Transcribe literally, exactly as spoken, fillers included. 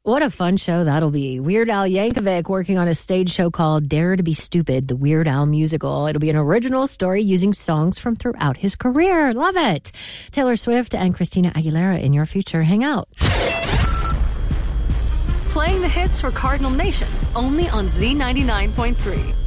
What a fun show that'll be. Weird Al Yankovic working on a stage show called Dare to be Stupid, the Weird Al musical. It'll be an original story using songs from throughout his career. Love it. Taylor Swift and Christina Aguilera in your future hangout. Playing the hits for Cardinal Nation, only on Z ninety-nine point three.